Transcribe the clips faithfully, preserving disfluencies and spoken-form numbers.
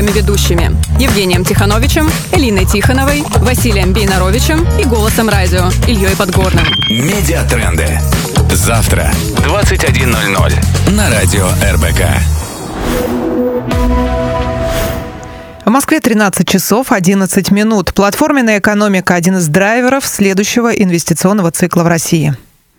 талантливыми ведущими Евгением Тихановичем, Элиной Тихоновой, Василием Бейнаровичем и «Голосом радио» Ильей Подгорным. Медиатренды. Завтра двадцать один ноль ноль на радио эр бэ ка. В Москве тринадцать часов одиннадцать минут. Платформенная экономика – один из драйверов следующего инвестиционного цикла в России.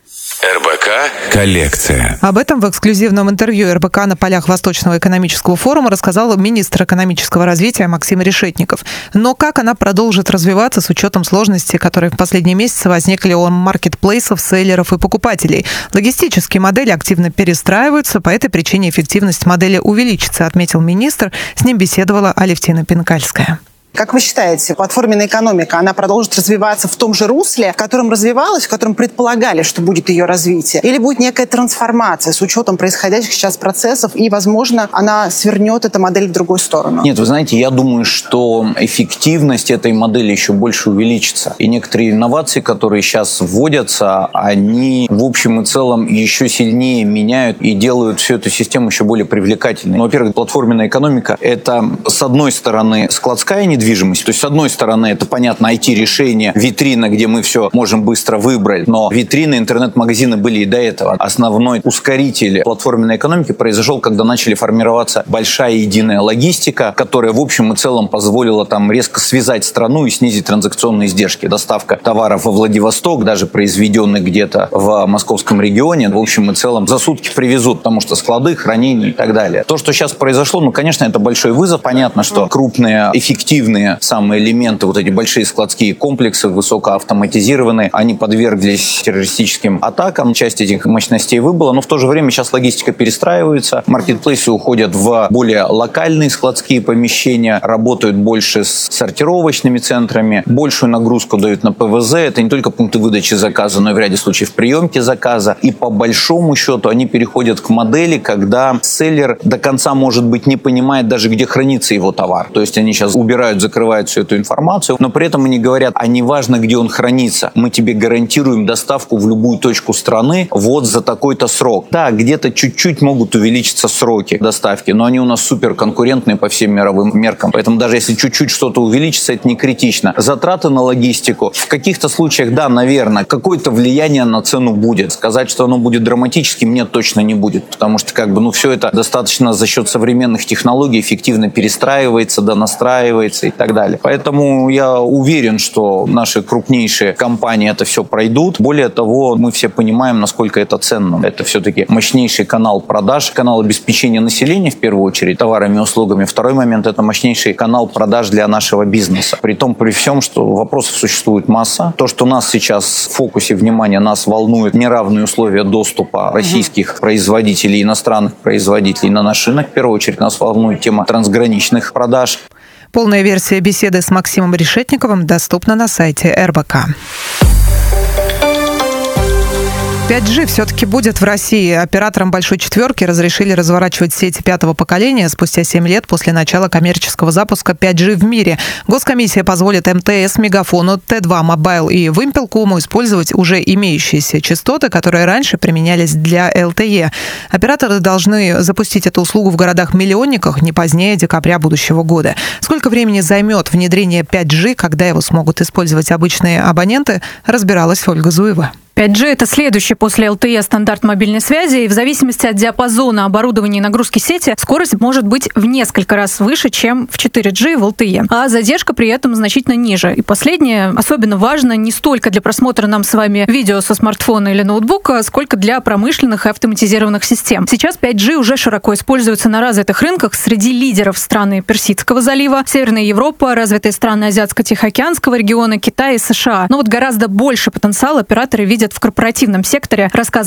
эр бэ ка коллекция. Об этом в эксклюзивном интервью эр бэ ка на полях Восточного экономического форума рассказал министр экономического развития Максим Решетников. Но как она продолжит развиваться с учетом сложностей, которые в последние месяцы возникли у маркетплейсов, селлеров и покупателей? Логистические модели активно перестраиваются, по этой причине эффективность модели увеличится, отметил министр. С ним беседовала Алевтина Пинкальская. Как вы считаете, платформенная экономика, она продолжит развиваться в том же русле, в котором развивалась, в котором предполагали, что будет ее развитие? Или будет некая трансформация с учетом происходящих сейчас процессов, и, возможно, она свернет эту модель в другую сторону? Нет, вы знаете, я думаю, что эффективность этой модели еще больше увеличится. И некоторые инновации, которые сейчас вводятся, они в общем и целом еще сильнее меняют и делают всю эту систему еще более привлекательной. Ну, во-первых, платформенная экономика – это, с одной стороны, складская недвижимость. То есть, с одной стороны, это, понятно, ай ти-решение, витрина, где мы все можем быстро выбрать, но витрины, интернет-магазины были и до этого. Основной ускоритель платформенной экономики произошел, когда начали формироваться большая единая логистика, которая, в общем и целом, позволила там резко связать страну и снизить транзакционные издержки. Доставка товаров во Владивосток, даже произведенных где-то в московском регионе, в общем и целом, за сутки привезут, потому что склады, хранения и так далее. То, что сейчас произошло, ну, конечно, это большой вызов. Понятно, что крупные, эффективные самые элементы, вот эти большие складские комплексы, высокоавтоматизированные, они подверглись террористическим атакам. Часть этих мощностей выбыла, но в то же время сейчас логистика перестраивается. Маркетплейсы уходят в более локальные складские помещения, работают больше с сортировочными центрами, большую нагрузку дают на пэ вэ зэ. Это не только пункты выдачи заказа, но и в ряде случаев приемки заказа. И по большому счету они переходят к модели, когда селлер до конца, может быть, не понимает даже, где хранится его товар. То есть они сейчас убирают, закрывают всю эту информацию, но при этом они говорят, а не важно, где он хранится, мы тебе гарантируем доставку в любую точку страны вот за такой-то срок. Да, где-то чуть-чуть могут увеличиться сроки доставки, но они у нас супер конкурентные по всем мировым меркам, поэтому даже если чуть-чуть что-то увеличится, это не критично. Затраты на логистику, в каких-то случаях, да, наверное, какое-то влияние на цену будет. Сказать, что оно будет драматическим, нет, точно не будет, потому что как бы, ну, все это достаточно за счет современных технологий эффективно перестраивается, донастраивается и так далее. Поэтому я уверен, что наши крупнейшие компании это все пройдут. Более того, мы все понимаем, насколько это ценно. Это все-таки мощнейший канал продаж, канал обеспечения населения, в первую очередь, товарами и услугами. Второй момент – это мощнейший канал продаж для нашего бизнеса. При том, при всем, что вопросов существует масса. То, что нас сейчас в фокусе внимания, нас волнует неравные условия доступа российских mm-hmm. производителей, иностранных производителей на наш рынок. В первую очередь нас волнует тема трансграничных продаж. Полная версия беседы с Максимом Решетниковым доступна на сайте эр бэ ка. пять джи все-таки будет в России. Операторам «Большой четверки» разрешили разворачивать сети пятого поколения спустя семь лет после начала коммерческого запуска пять джи в мире. Госкомиссия позволит эм тэ эс, Мегафону, тэ два Мобайл и Вимпелкому использовать уже имеющиеся частоты, которые раньше применялись для эл тэ е. Операторы должны запустить эту услугу в городах-миллионниках не позднее декабря будущего года. Сколько времени займет внедрение пять джи, когда его смогут использовать обычные абоненты, разбиралась Ольга Зуева. пять джи – это следующий после эл тэ е стандарт мобильной связи, и в зависимости от диапазона оборудования и нагрузки сети скорость может быть в несколько раз выше, чем в четыре джи в эл тэ е, а задержка при этом значительно ниже. И последнее особенно важно не столько для просмотра нам с вами видео со смартфона или ноутбука, сколько для промышленных и автоматизированных систем. Сейчас пять джи уже широко используется на развитых рынках среди лидеров страны Персидского залива, Северная Европа, развитые страны Азиатско-Тихоокеанского региона, Китай и США. Но вот гораздо больше потенциала операторы видят в корпоративном секторе, рассказывает